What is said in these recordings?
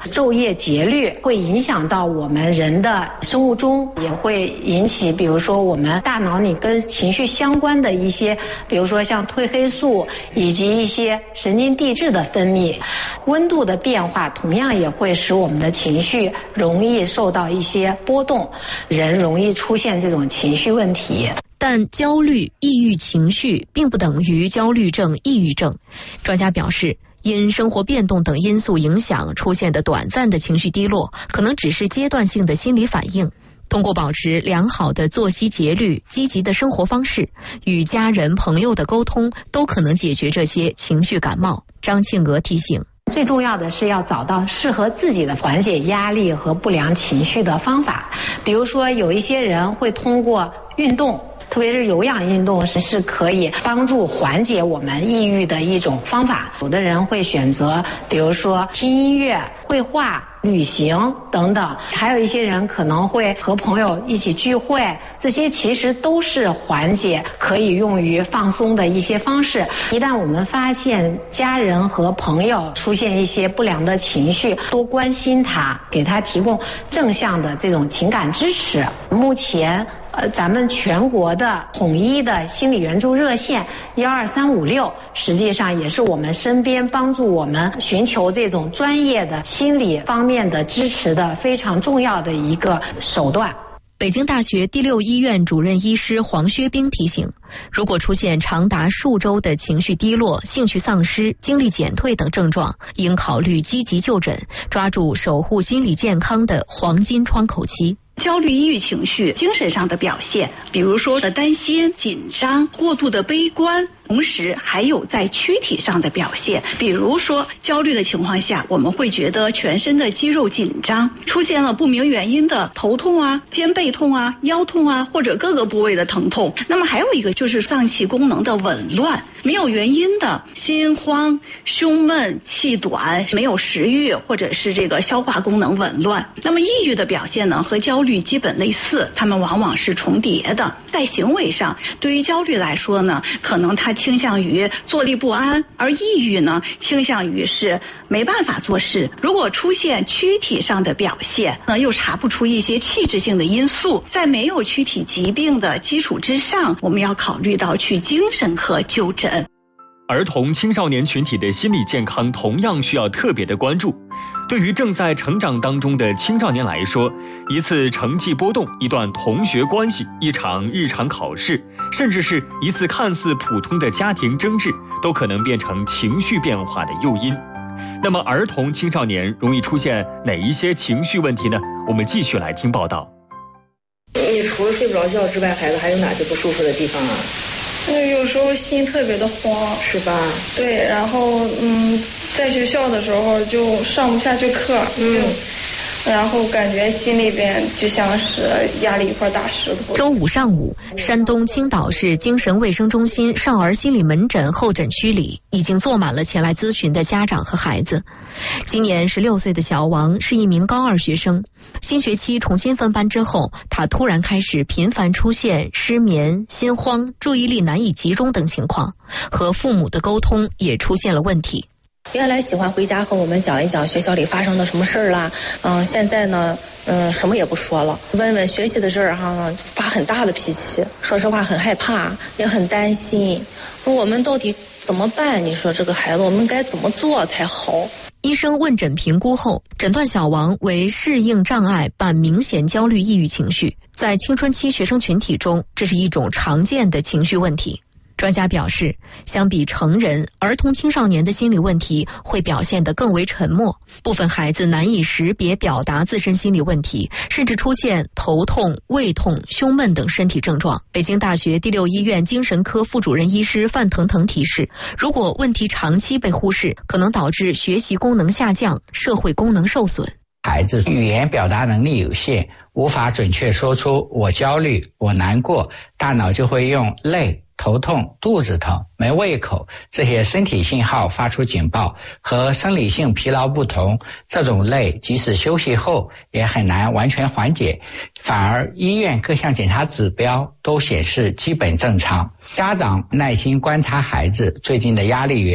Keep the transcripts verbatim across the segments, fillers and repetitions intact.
昼夜节律会影响到我们人的生物钟，也会引起比如说我们大脑里跟情绪相关的一些，比如说像褪黑素以及一些神经递质的分泌。温度的变化同样也会使我们的情绪容易受到一些波动，人容易出现这种情绪问题。 但焦虑、抑郁情绪并不等于焦虑症、抑郁症。专家表示，因生活变动等因素影响出现的短暂的情绪低落，可能只是阶段性的心理反应。通过保持良好的作息节律、积极的生活方式、与家人朋友的沟通，都可能解决这些情绪感冒。张庆娥提醒， 最重要的是要找到适合自己的缓解压力和不良情绪的方法。比如说有一些人会通过运动，特别是有氧运动是是可以帮助缓解我们抑郁的一种方法。有的人会选择比如说听音乐、绘画、旅行等等，还有一些人可能会和朋友一起聚会，这些其实都是缓解可以用于放松的一些方式。一旦我们发现家人和朋友出现一些不良的情绪，多关心他，给他提供正向的这种情感支持。目前呃，咱们全国的统一的心理援助热线幺二三五六，实际上也是我们身边帮助我们寻求这种专业的心理方面的支持的非常重要的一个手段。 北京大学第六医院主任医师黄薛冰提醒，如果出现长达数周的情绪低落、兴趣丧失、精力减退等症状，应考虑积极就诊，抓住守护心理健康的黄金窗口期。 焦虑、抑郁情绪精神上的表现，比如说的担心、紧张、过度的悲观，同时还有在躯体上的表现，比如说焦虑的情况下，我们会觉得全身的肌肉紧张，出现了不明原因的头痛啊、肩背痛啊、腰痛啊，或者各个部位的疼痛。那么还有一个就是脏器功能的紊乱，没有原因的心慌、胸闷、气短、没有食欲，或者是这个消化功能紊乱。那么抑郁的表现呢，和焦虑基本类似，它们往往是重叠的。在行为上，对于焦虑来说呢，可能它倾向于坐立不安，而抑郁呢，倾向于是没办法做事。如果出现躯体上的表现，呢又查不出一些器质性的因素，在没有躯体疾病的基础之上，我们要考虑到去精神科就诊。 儿童青少年群体的心理健康同样需要特别的关注。对于正在成长当中的青少年来说，一次成绩波动、一段同学关系、一场日常考试，甚至是一次看似普通的家庭争执，都可能变成情绪变化的诱因。那么儿童青少年容易出现哪一些情绪问题呢？我们继续来听报道。 你除了睡不着觉之外，孩子还有哪些不舒服的地方啊？ 有时候心特别的慌， 是吧？ 对，然后嗯，在学校的时候就上不下去课，嗯，然后感觉心里边就像是压了一块大石头。 周五上午，山东青岛市精神卫生中心少儿心理门诊候诊区里已经坐满了前来咨询的家长和孩子。今年十六岁的小王是一名高二学生，新学期重新分班之后，他突然开始频繁出现失眠、心慌、注意力难以集中等情况，和父母的沟通也出现了问题。 原来喜欢回家和我们讲一讲学校里发生的什么事儿啦，嗯，现在呢，嗯，什么也不说了，问问学习的事儿哈，发很大的脾气，说实话很害怕，也很担心。我们到底怎么办？你说这个孩子，我们该怎么做才好？ 医生问诊评估后，诊断小王为适应障碍伴明显焦虑抑郁情绪，在青春期学生群体中，这是一种常见的情绪问题。专家表示，相比成人，儿童青少年的心理问题会表现得更为沉默，部分孩子难以识别表达自身心理问题，甚至出现头痛、胃痛、胸闷等身体症状。北京大学第六医院精神科副主任医师范腾腾提示，如果问题长期被忽视，可能导致学习功能下降、社会功能受损。 孩子语言表达能力有限，无法准确说出我焦虑、我难过，大脑就会用累、头痛、肚子疼、没胃口这些身体信号发出警报。和生理性疲劳不同，这种累即使休息后也很难完全缓解，反而医院各项检查指标都显示基本正常。家长耐心观察孩子最近的压力源，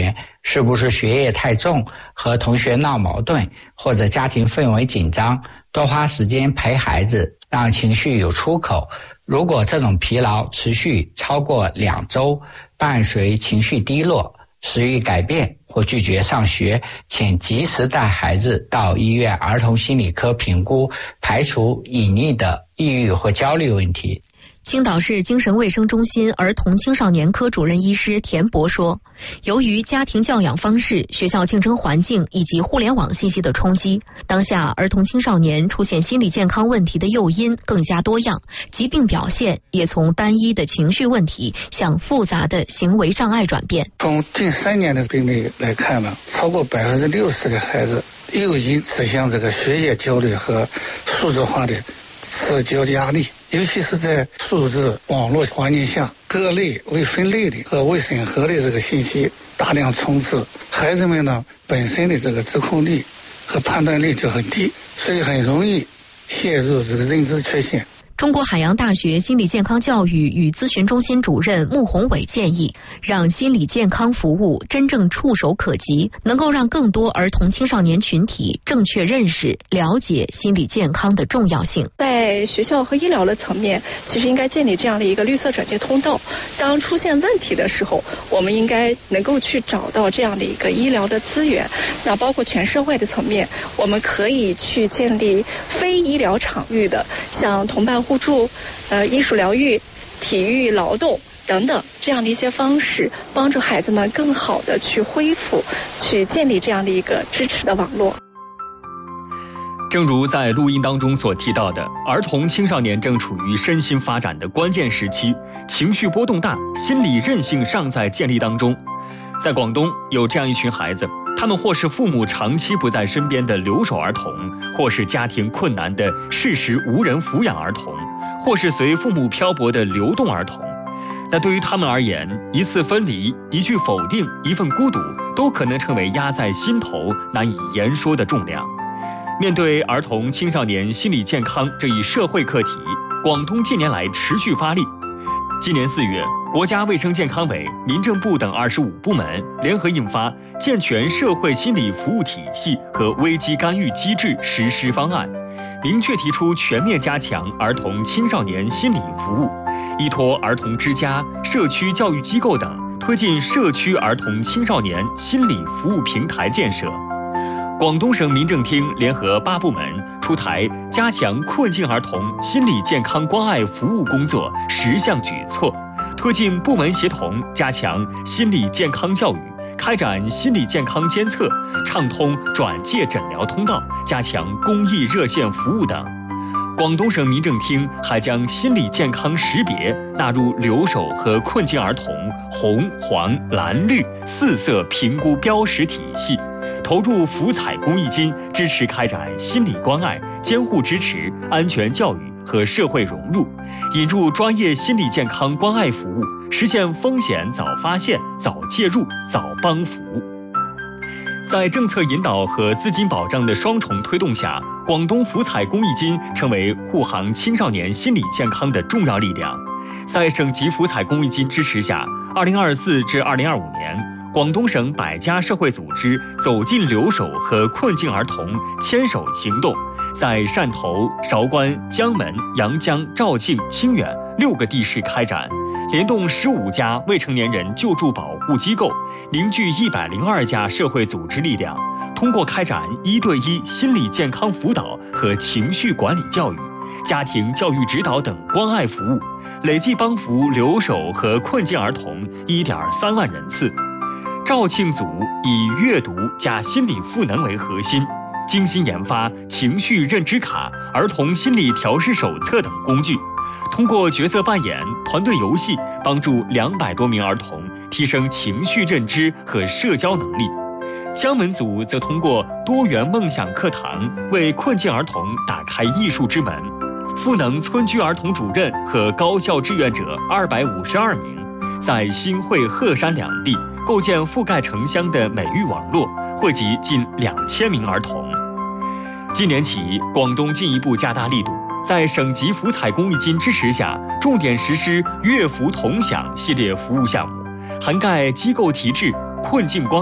是不是学业太重，和同学闹矛盾，或者家庭氛围紧张，多花时间陪孩子，让情绪有出口。如果这种疲劳持续超过两周，伴随情绪低落、食欲改变或拒绝上学，请及时带孩子到医院儿童心理科评估，排除隐匿的抑郁或焦虑问题。 青岛市精神卫生中心儿童青少年科主任医师田博说，由于家庭教养方式、学校竞争环境以及互联网信息的冲击，当下儿童青少年出现心理健康问题的诱因更加多样，疾病表现也从单一的情绪问题向复杂的行为障碍转变。 从近三年的病例来看呢，超过百分之六十的孩子诱因指向这个学业焦虑和数字化的社交压力，尤其是在数字网络环境下，各类未分类的和未审核的这个信息大量充斥，孩子们呢本身的这个自控力和判断力就很低，所以很容易陷入这个认知缺陷。 中国海洋大学心理健康教育与咨询中心主任穆宏伟建议，让心理健康服务真正触手可及，能够让更多儿童青少年群体正确认识、了解心理健康的重要性。 在学校和医疗的层面，其实应该建立这样的一个绿色转介通道。当出现问题的时候，我们应该能够去找到这样的一个医疗的资源。那包括全社会的层面，我们可以去建立非医疗场域的，像同伴互助、呃艺术疗愈、体育劳动等等这样的一些方式，帮助孩子们更好的去恢复，去建立这样的一个支持的网络。 正如在录音当中所提到的，儿童青少年正处于身心发展的关键时期，情绪波动大，心理韧性尚在建立当中。在广东有这样一群孩子，他们或是父母长期不在身边的留守儿童，或是家庭困难的适时无人抚养儿童，或是随父母漂泊的流动儿童。那对于他们而言，一次分离、一句否定、一份孤独，都可能成为压在心头难以言说的重量。面对儿童青少年心理健康这一社会课题，广东近年来持续发力。今年四月，国家卫生健康委、民政部等二十五部门联合印发《健全社会心理服务体系和危机干预机制实施方案》，明确提出全面加强儿童青少年心理服务，依托儿童之家、社区教育机构等，推进社区儿童青少年心理服务平台建设。广东省民政厅联合八部门出台加强困境儿童心理健康关爱服务工作十项举措，推进部门协同，加强心理健康教育，开展心理健康监测，畅通转介诊疗通道，加强公益热线服务等。广东省民政厅还将心理健康识别纳入留守和困境儿童红、黄、蓝、绿四色评估标识体系，投入福彩公益金，支持开展心理关爱、监护支持、安全教育和社会融入，引入专业心理健康关爱服务，实现风险早发现、早介入、早帮扶。在政策引导和资金保障的双重推动下，广东福彩公益金成为护航青少年心理健康的重要力量。在省级福彩公益金支持下，二零二四至二零二五年，广东省百家社会组织走进留守和困境儿童牵手行动，在汕头、韶关、江门、阳江、肇庆、清远六个地市开展，联动十五家未成年人救助保护机构，凝聚一百零二家社会组织力量，通过开展一对一心理健康辅导和情绪管理教育、家庭教育指导等关爱服务，累计帮扶留守和困境儿童一点三万人次。肇庆组以阅读加心理赋能为核心，精心研发情绪认知卡、儿童心理调试手册等工具，通过角色扮演、团队游戏，帮助两百多名儿童提升情绪认知和社交能力。江门组则通过多元梦想课堂，为困境儿童打开艺术之门，赋能村居儿童主任和高校志愿者二百五十二名，在新会、鹤山两地构建覆盖城乡的美育网络，惠及近两千名儿童。今年起，广东进一步加大力度，在省级福彩公益金支持下，重点实施乐福同享系列服务项目，涵盖机构提质、困境关爱、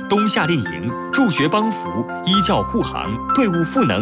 冬夏令营、助学帮扶、医教护航、队伍赋能